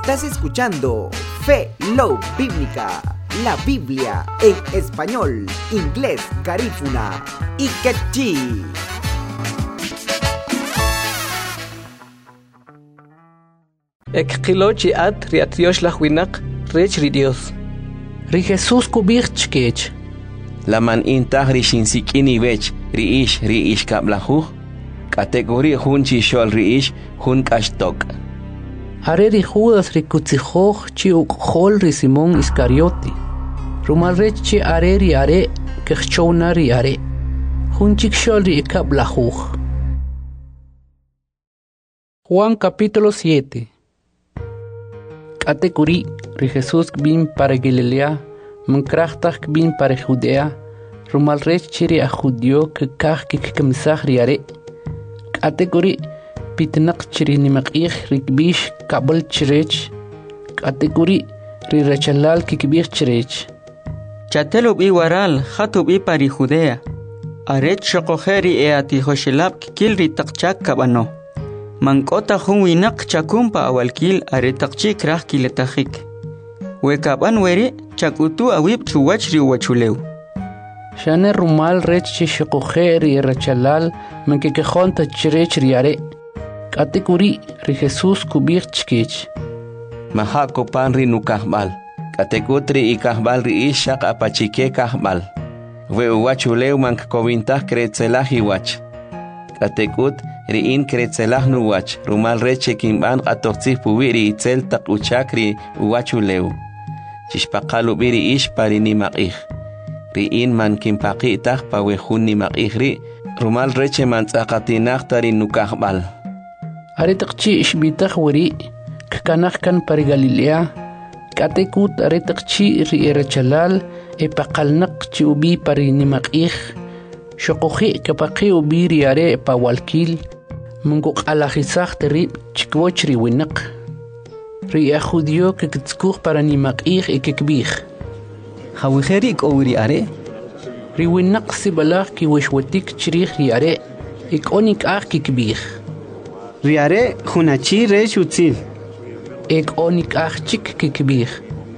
Estás escuchando Fe Love Bíblica, la Biblia en español, inglés, garífuna y quechí. Ekqilochi at riatiosh lahwinak rech ridios. Ri Jesús kubich kech. La man intah rishinsikini vech riish kablahu. Kategori hun chishol riish hun kashtok. Are ri Judas ri kutzijoch chi ukhol ri Simón Iscariote. Rumal rech chi are ri are kechona ri are. Hun chikshol ri kablahu. Juan capítulo 7. Kategori ri Jesús bin para Galilea, mankrachtak bin para Judea, rumal rech chiri a Judio que kach kikamisach riare. Kategori pitnak chiri nimakich rikbish kabel chirech. Kategori ri rechalal kikbich chirech. Chatelub i waral khatub i pari Judea. Aret shokojeri e ati hoshelab kikil ri takchak kabano. Mankota hunwinak chakumpa awalkil aretaqchi krah kiletahik. Wekaban weri chakutu awib chuwachri wachulew. Shane rumal rech shikokheri rachalal menkekehonta chirech riare. Kategori ri Jesús kubir chkech. Mahako pan ri nukahbal. Kategotri i kahbal ri ishak apachike kahbal. We wachulew mankkovintah kretzelahi wach. Katekut riin kretzelah nuwach rumal reche kimban qatortzih puwiri itzel taquchakri uwachulew chishpaqalu biri ish pari nimaqih riin man kimpaqi tah pawehun nimaqih ri rumal reche man tzaqatinaq tari nukahbal aretaqchi ishbitaq wiri kkanaq kan pari Galilea katekut aretaqchi ri erachalal epaqalnaq chi ubi pari nimaqih Shokoji kapaqi ubiri are pa walkil munguk alajizach terib chikwoch riwinak. Ria Judio que kitskuch para nimakich e kekbich. Hawiheri ik owiri are? Riwinak sibalach ki wishwetik chirich riare ik onik ach kekbich. Riare hunachi rech utzil. Ik onik ach chik kekbich.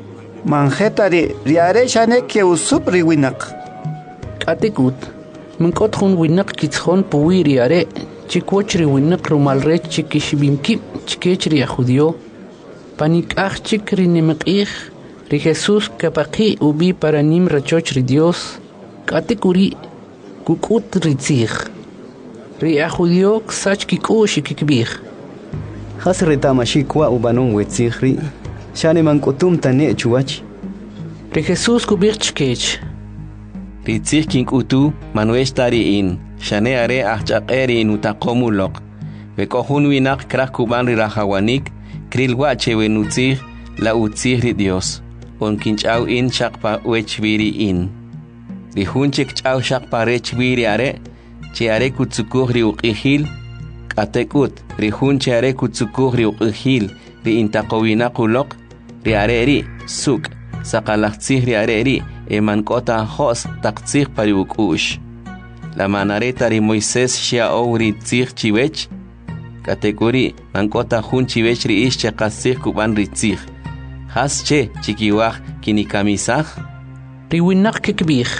Manjetari riare shanek ke usup riwinak. Katekut. Mengkot hun winak kitshon puwiri are chikwochri winak rumal rech chikishbimki chikechri a Judio panik ach chikri nimakich ri Jesús kapaqi ubi para nim rachochri Dios katekuri kukut ritzich ri a Judio ksach kikushi kikbich Hasreta mashikwa ubanon wetzihri shane mankotum tane chuach ri Jesús kubich chikech Ritzih kinkutu manuesh tariin shane are ahchaqeri nutaqomulok vekohun winak krah kuban rirahawanik krilwache wenutzih la utzih ri Dios on kinchau in shaqpa wechviri in rihunchik chau shaqpa rechviri are che are kutsukuh ri uqihil katekut rihunche are kutsukuh ri uqihil ri intaqowinakulok ri are ri suk saqalaqtzih ri are ri Emankota hos taktzih pariukush. La manareta ri Moisés shia ouri tzih chiwech. Kategori mankota hun chiwech ri ish chaqatzih kuban ri tzih. Has che chikiwach kinikamisach. Ri winak kekbich.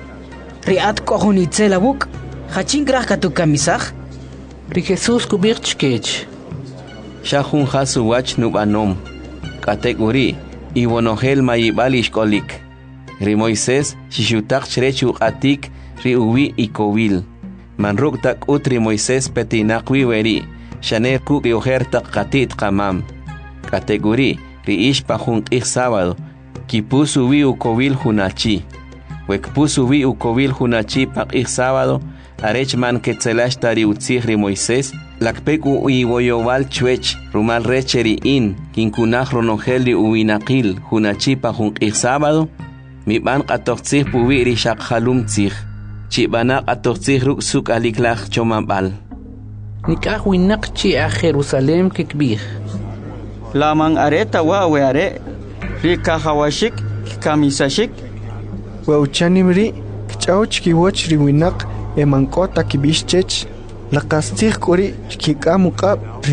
Ri at kohun itzelabuk. Hachin krah katukamisach. Ri Jesús kubich chkech. Shahun hasu wach nubanom. Kategori iwonohel mayibalish kolik. Ri Moisés shishutak chrechu atik ri uwi ikowil. Manruk tak utri Moisés petinakwi weri. Shaner kuk yohertak katit kamam. Kategori ri ishpa junt ik sábado. Kipus uwi ukowil hunachi. Wekpus uwi ukowil hunachi pak ik sábado. Arech man ketzelash tari utzih ri Moisés. Lakpeku iwoyowal chwech rumal recheri in. Kinkunach ronogel ri uwinakil hunachi pa junt ik sábado. Mi ban qatortzih puwiri shaqhalum tzih. Chibana qatortzih ruk suk aliklach chomabal. Nikah winak chi a Jerusalem kekbich. Lamang areta wa we are. Rika hawashik kamisashik. Wauchanimri kchauch kiwoch riwinak emankota kibishchech. Laqastih kuri chkikamukab